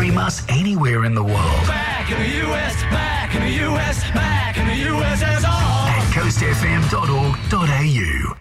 Stream us anywhere in the world. Back in the US, back in the US, back in the USSR. At coastfm.org.au.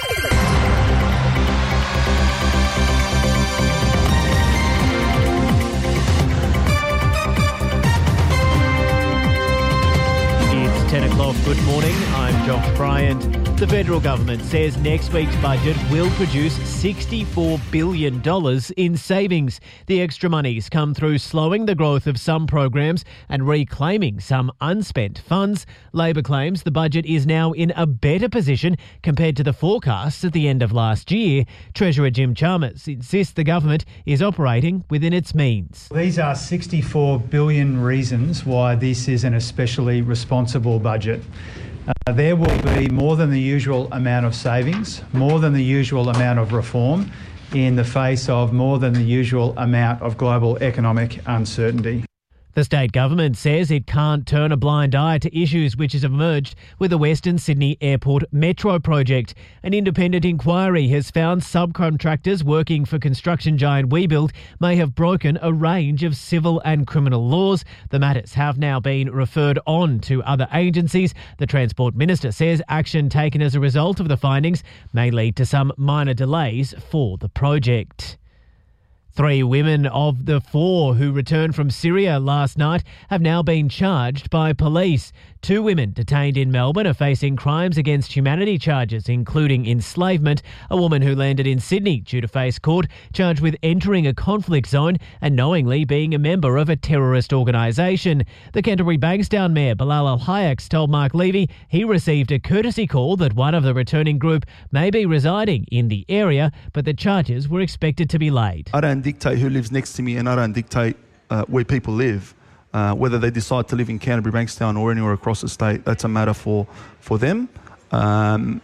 It's 10 o'clock. Good morning. I'm Josh Bryant. The federal government says next week's budget will produce $64 billion in savings. The extra monies come through slowing the growth of some programs and reclaiming some unspent funds. Labor claims the budget is now in a better position compared to the forecasts at the end of last year. Treasurer Jim Chalmers insists the government is operating within its means. These are 64 billion reasons why this is an especially responsible budget. There will be more than the usual amount of savings, more than the usual amount of reform in the face of more than the usual amount of global economic uncertainty. The state government says it can't turn a blind eye to issues which have emerged with the Western Sydney Airport Metro project. An independent inquiry has found subcontractors working for construction giant WeBuild may have broken a range of civil and criminal laws. The matters have now been referred on to other agencies. The Transport Minister says action taken as a result of the findings may lead to some minor delays for the project. 3 women of the 4 who returned from Syria last night have now been charged by police. 2 women detained in Melbourne are facing crimes against humanity charges, including enslavement. A woman who landed in Sydney due to face court, charged with entering a conflict zone and knowingly being a member of a terrorist organisation. The Canterbury Bankstown Mayor Bilal Al-Hayeks told Mark Levy he received a courtesy call that one of the returning group may be residing in the area, but the charges were expected to be laid. I don't dictate who lives next to me, and I don't dictate where people live. Whether they decide to live in Canterbury Bankstown or anywhere across the state, that's a matter for them. In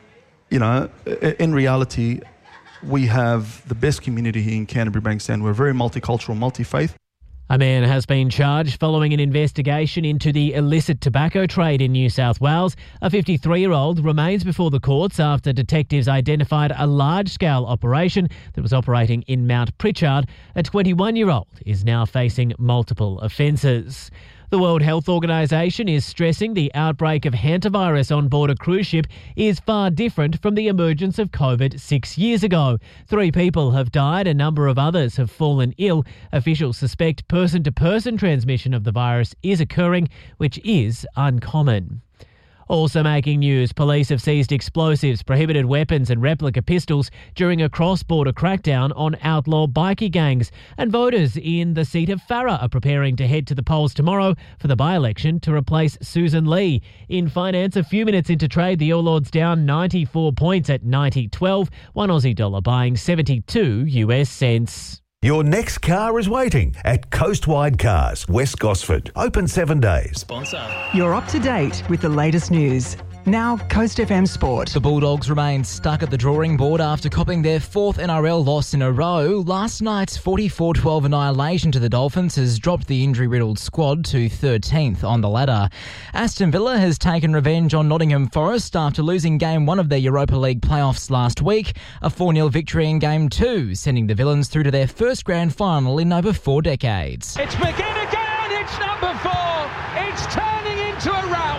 reality, we have the best community here in Canterbury Bankstown. We're very multicultural, multi-faith. A man has been charged following an investigation into the illicit tobacco trade in New South Wales. A 53-year-old remains before the courts after detectives identified a large-scale operation that was operating in Mount Pritchard. A 21-year-old is now facing multiple offences. The World Health Organization is stressing the outbreak of hantavirus on board a cruise ship is far different from the emergence of COVID 6 years ago. 3 people have died, a number of others have fallen ill. Officials suspect person-to-person transmission of the virus is occurring, which is uncommon. Also making news, police have seized explosives, prohibited weapons and replica pistols during a cross-border crackdown on outlaw bikie gangs. And voters in the seat of Farrer are preparing to head to the polls tomorrow for the by-election to replace Susan Lee. In finance, a few minutes into trade, the All Ords down 94 points at 90.12, one Aussie dollar buying 72 US cents. Your next car is waiting at Coastwide Cars, West Gosford. Open 7 days. You're up to date with the latest news. Now, Coast FM Sport. The Bulldogs remain stuck at the drawing board after copping their 4th NRL loss in a row. Last night's 44-12 annihilation to the Dolphins has dropped the injury-riddled squad to 13th on the ladder. Aston Villa has taken revenge on Nottingham Forest after losing Game 1 of their Europa League playoffs last week. A 4-0 victory in Game 2, sending the Villains through to their first grand final in over 4 decades. It's McGinn again, it's number 4. It's turning into a rout.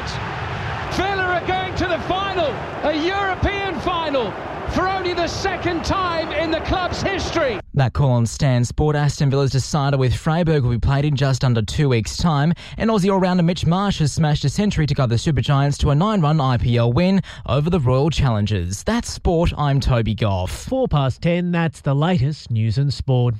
Villa are going to the final, a European final, for only the 2nd time in the club's history. That call on Stan Sport. Aston Villa's decider with Freiburg will be played in just under 2 weeks' time. And Aussie all-rounder Mitch Marsh has smashed a century to guide the Super Giants to a 9-run IPL win over the Royal Challengers. That's sport. I'm Toby Goff. 10:04, that's the latest news and sport.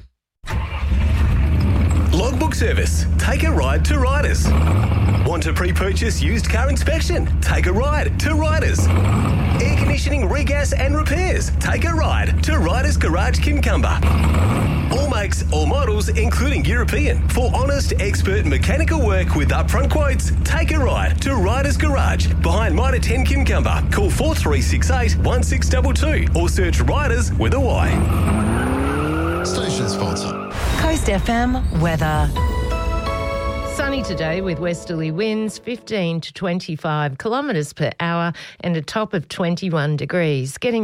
Logbook Service. Take a ride to Riders. Want to pre-purchase used car inspection? Take a ride to Riders. Air conditioning, regas and repairs? Take a ride to Riders Garage Kincumber. All makes, all models, including European. For honest, expert mechanical work with upfront quotes, take a ride to Riders Garage behind Mitre 10 Kincumber. Call 4368 1622 or search Riders with a Y. Station sponsor. Coast FM weather. Sunny today with westerly winds 15 to 25 kilometres per hour and a top of 21 degrees. Getting